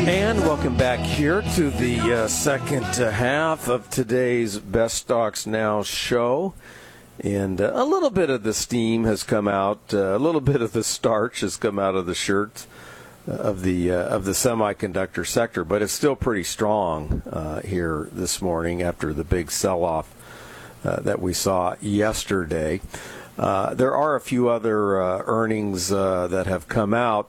And welcome back here to the second half of today's Best Stocks Now show. And a little bit of the steam has come out, a little bit of the starch has come out of the shirt of the semiconductor sector, but it's still pretty strong here this morning after the big sell-off that we saw yesterday. There are a few other earnings that have come out.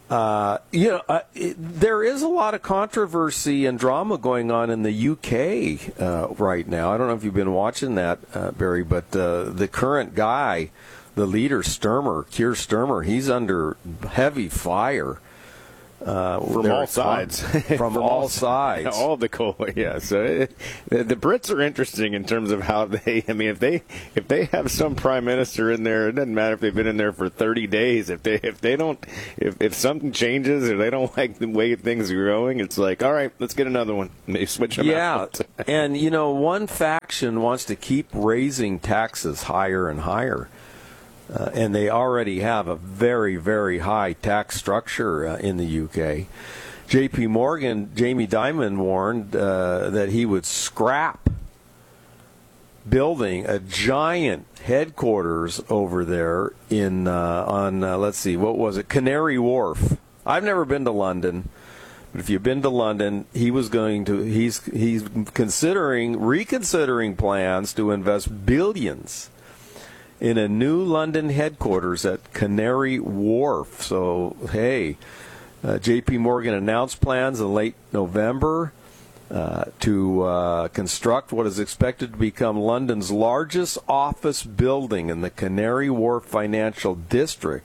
There is a lot of controversy and drama going on in the UK right now. I don't know if you've been watching that, Barry, but the current guy, the leader, Keir Starmer, he's under heavy fire. From all sides. From all sides. All the coal, yeah. So the Brits are interesting in terms of how they, I mean, if they have some prime minister in there, it doesn't matter if they've been in there for 30 days. If something changes or they don't like the way things are going, it's like, all right, let's get another one. They switch them out. And, one faction wants to keep raising taxes higher and higher. And they already have a very, very high tax structure in the UK. J.P. Morgan, Jamie Dimon warned that he would scrap building a giant headquarters over there Canary Wharf. I've never been to London, but if you've been to London, he's reconsidering plans to invest billions in a new London headquarters at Canary Wharf. So, hey, J.P. Morgan announced plans in late November to construct what is expected to become London's largest office building in the Canary Wharf Financial District.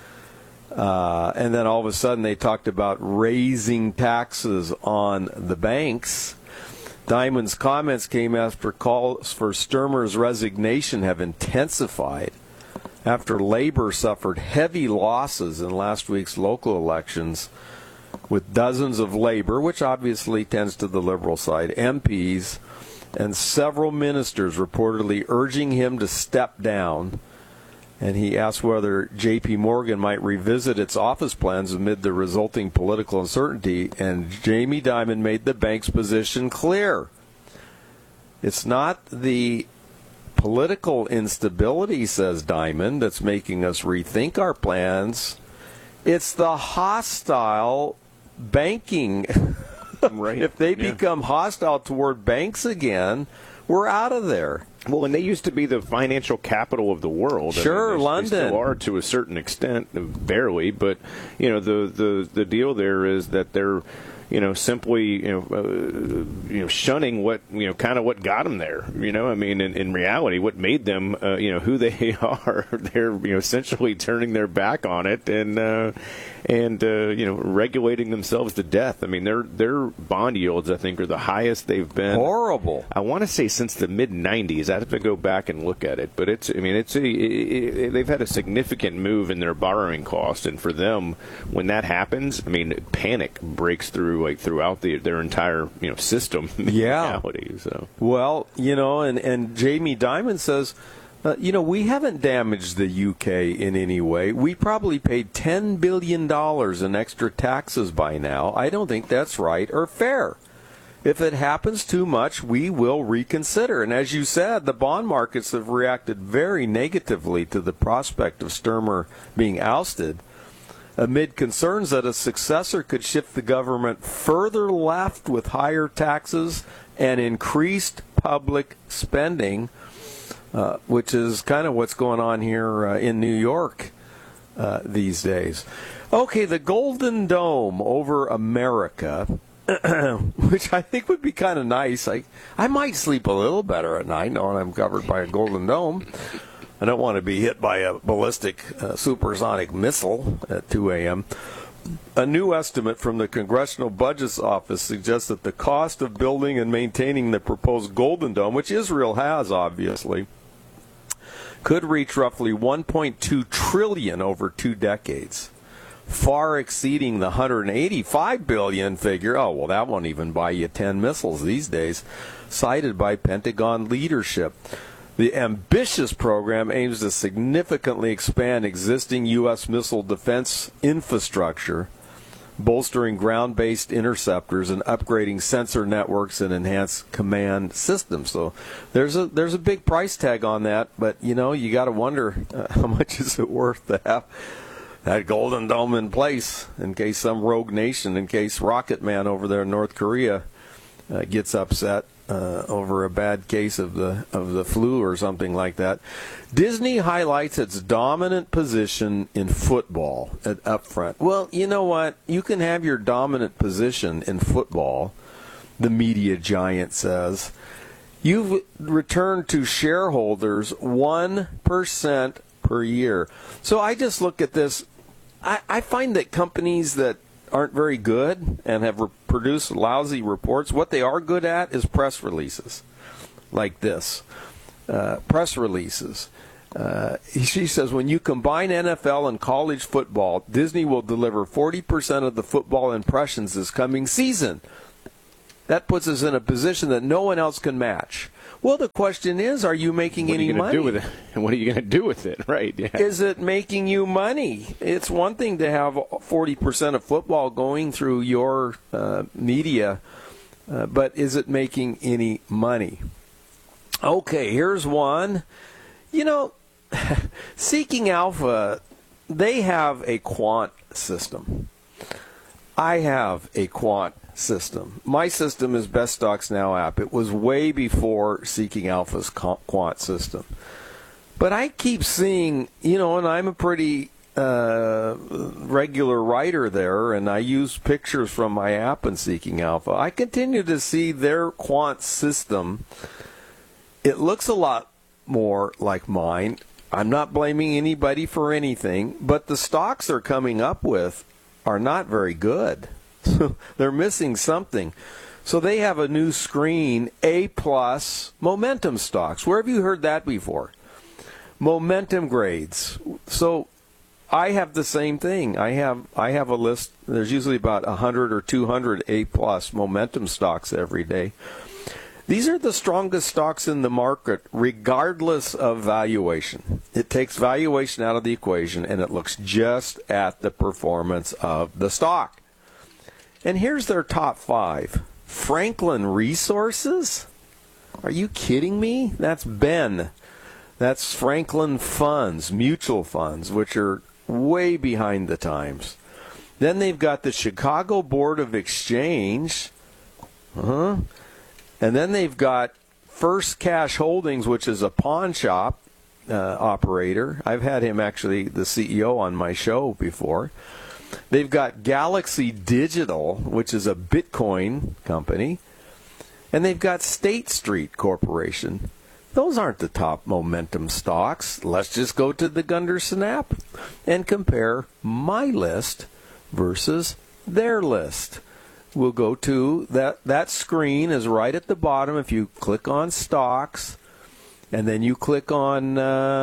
And then all of a sudden they talked about raising taxes on the banks. Dimon's comments came after calls for Starmer's resignation have intensified after Labour suffered heavy losses in last week's local elections, with dozens of Labour, which obviously tends to the Liberal side, MPs, and several ministers reportedly urging him to step down. And he asked whether J.P. Morgan might revisit its office plans amid the resulting political uncertainty, and Jamie Dimon made the bank's position clear. It's not the political instability, says Dimon, that's making us rethink our plans. It's the hostile banking. Right. If they become hostile toward banks again, we're out of there. Well, and they used to be the financial capital of the world. Sure, London. They still are to a certain extent, barely. But the deal there is that they're simply shunning what kind of what got them there. I mean, in reality, what made them who they are. They're essentially turning their back on it and regulating themselves to death. I mean, their bond yields, I think, are the highest they've been. Horrible. I want to say since the mid '90s. I have to go back and look at it, but they've had a significant move in their borrowing cost, and for them, when that happens, I mean, panic breaks through throughout their entire system. Yeah. Reality, so. Well, and Jamie Dimon says, we haven't damaged the UK in any way. We probably paid $10 billion in extra taxes by now. I don't think that's right or fair. If it happens too much, we will reconsider. And as you said, the bond markets have reacted very negatively to the prospect of Starmer being ousted, amid concerns that a successor could shift the government further left with higher taxes and increased public spending, which is kind of what's going on here in New York these days. Okay, the Golden Dome over America, which I think would be kind of nice. I might sleep a little better at night knowing I'm covered by a Golden Dome. I don't want to be hit by a ballistic supersonic missile at 2 a.m. A new estimate from the Congressional Budget Office suggests that the cost of building and maintaining the proposed Golden Dome, which Israel has, obviously, could reach roughly $1.2 trillion over 2 decades, far exceeding the $185 billion figure. Oh, well, that won't even buy you 10 missiles these days, cited by Pentagon leadership. The ambitious program aims to significantly expand existing U.S. missile defense infrastructure bolstering ground-based interceptors and upgrading sensor networks and enhanced command systems. So there's a big price tag on that, but you got to wonder how much is it worth to have that Golden Dome in place in case some rogue nation, in case Rocket Man over there in North Korea gets upset over a bad case of the flu or something like that. Disney highlights its dominant position in football up front. Well, you know what? You can have your dominant position in football, the media giant says. You've returned to shareholders 1% per year. So I just look at this. I find that companies that aren't very good and have produced lousy reports, what they are good at is press releases like this. Press releases. She says, when you combine NFL and college football, Disney will deliver 40% of the football impressions this coming season. That puts us in a position that no one else can match. Well, the question is, are you making any money? What are you going to do with it? And what are you going to do with it? Right. Yeah. Is it making you money? It's one thing to have 40% of football going through your media, but is it making any money? Okay, here's one. Seeking Alpha, they have a quant system. I have a quant system. My system is Best Stocks Now app. It was way before Seeking Alpha's quant system. But I keep seeing, and I'm a pretty regular writer there, and I use pictures from my app in Seeking Alpha. I continue to see their quant system. It looks a lot more like mine. I'm not blaming anybody for anything, but the stocks they're coming up with are not very good. They're missing something. So they have a new screen, A+ momentum stocks. Where have you heard that before? Momentum grades. So I have the same thing. I have a list. There's usually about 100 or 200 A+ momentum stocks every day. These are the strongest stocks in the market, regardless of valuation. It takes valuation out of the equation, and it looks just at the performance of the stock. And here's their top 5. Franklin Resources? Are you kidding me? That's Ben. That's Franklin Funds, mutual funds, which are way behind the times. Then they've got the Chicago Board of Exchange. And then they've got First Cash Holdings, which is a pawn shop operator. I've had him, actually, the CEO, on my show before. They've got Galaxy Digital, which is a Bitcoin company. And they've got State Street Corporation. Those aren't the top momentum stocks. Let's just go to the Gunderson app and compare my list versus their list. We'll go to that screen is right at the bottom. If you click on stocks, and then you click on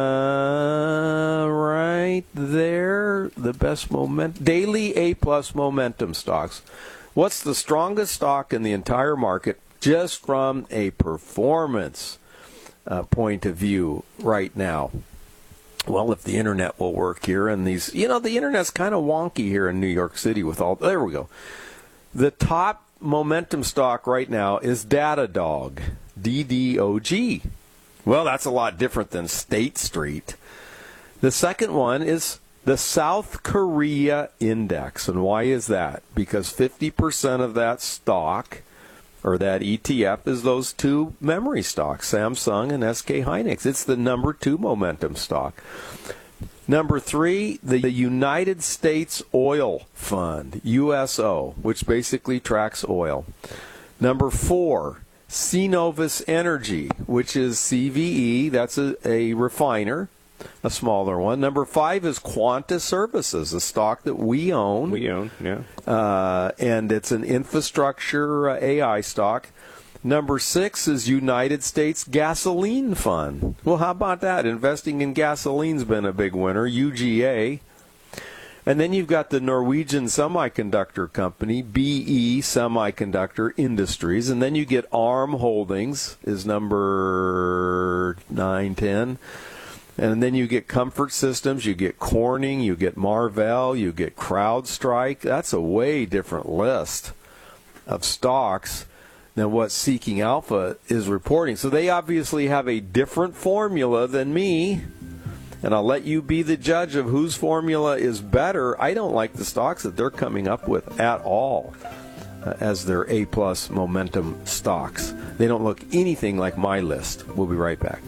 right there, the best daily A+ momentum stocks. What's the strongest stock in the entire market just from a performance point of view right now? Well, if the internet will work here, and these, the internet's kind of wonky here in New York City with all, there we go. The top momentum stock right now is Datadog, DDOG. Well, that's a lot different than State Street. The second one is the South Korea Index. And why is that? Because 50% of that stock, or that ETF, is those two memory stocks, Samsung and SK Hynix. It's the number 2 momentum stock. Number 3, the United States Oil Fund, USO, which basically tracks oil. Number 4, Cenovus Energy, which is CVE. That's a refiner, a smaller one. Number 5 is Quanta Services, a stock that we own. We own, yeah. And it's an infrastructure AI stock. Number 6 is United States Gasoline Fund. Well, how about that? Investing in gasoline's been a big winner, UGA. And then you've got the Norwegian semiconductor company, BE Semiconductor Industries. And then you get ARM Holdings is number 9, 10. And then you get Comfort Systems, you get Corning, you get Marvell, you get CrowdStrike. That's a way different list of stocks than what Seeking Alpha is reporting. So they obviously have a different formula than me. And I'll let you be the judge of whose formula is better. I don't like the stocks that they're coming up with at all as their A-plus momentum stocks. They don't look anything like my list. We'll be right back.